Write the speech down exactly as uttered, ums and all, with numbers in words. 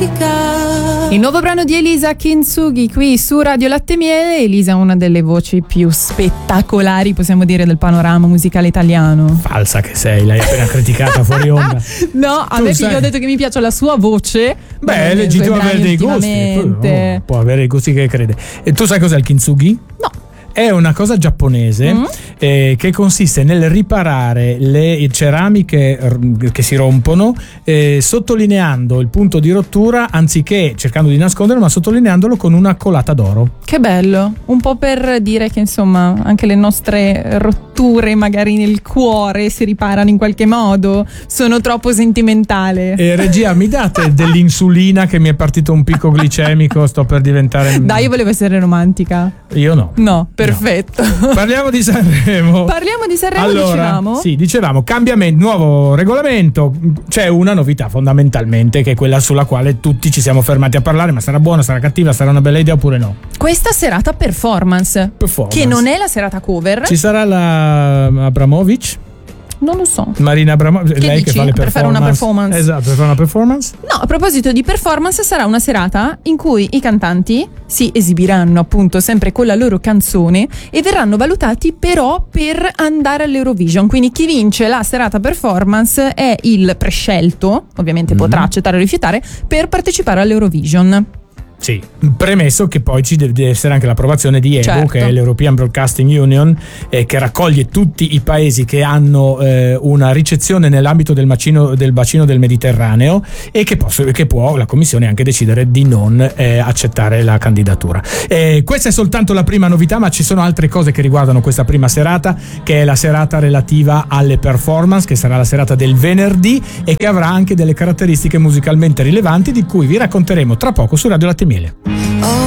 dimenticare. Il nuovo brano di Elisa Kintsugi qui su Radio Latte Miele. Elisa è una delle voci più spettacolari, possiamo dire, del panorama musicale italiano. Falsa che sei, l'hai appena criticata fuori onda. No, a Tu me sai- che io ho detto che mi piace la sua voce. Beh, è i legittimo suoi avere brani dei gusti. ultimamente. Oh, può avere i gusti che crede. E tu sai cos'è il kintsugi? No. È una cosa giapponese Mm. eh, che consiste nel riparare le ceramiche r- che si rompono, eh, sottolineando il punto di rottura anziché cercando di nasconderlo, ma sottolineandolo con una colata d'oro. Che bello, un po' per dire che insomma anche le nostre rotture magari nel cuore si riparano in qualche modo. Sono troppo sentimentale. E regia, mi date dell'insulina che mi è partito un picco glicemico, sto per diventare... Dai, io volevo essere romantica. Io no. No, perfetto. Parliamo di Sanremo. Parliamo di Sanremo, allora, dicevamo? Sì, dicevamo, cambiamento, nuovo regolamento. C'è una novità fondamentalmente che è quella sulla quale tutti ci siamo fermati a parlare, ma sarà buona, sarà cattiva, sarà una bella idea oppure no? Questa serata performance, Performance. che non è la serata cover. Ci sarà la Abramovic? Non lo so. Marina Abramovic, Che lei dici? che fa le Per performance. fare una performance? Esatto, per fare una performance. No, a proposito di performance, sarà una serata in cui i cantanti si esibiranno appunto sempre con la loro canzone e verranno valutati però per andare all'Eurovision. Quindi chi vince la serata performance è il prescelto, ovviamente Mm. potrà accettare o rifiutare, per partecipare all'Eurovision. Sì, premesso che poi ci deve essere anche l'approvazione di E B U, Certo. che è l'European Broadcasting Union, eh, che raccoglie tutti i paesi che hanno eh, una ricezione nell'ambito del bacino del, bacino del Mediterraneo e che, posso, che può la Commissione anche decidere di non eh, accettare la candidatura. Eh, questa è soltanto la prima novità, ma ci sono altre cose che riguardano questa prima serata, che è la serata relativa alle performance, che sarà la serata del venerdì e che avrà anche delle caratteristiche musicalmente rilevanti di cui vi racconteremo tra poco su Radio Latte Miele.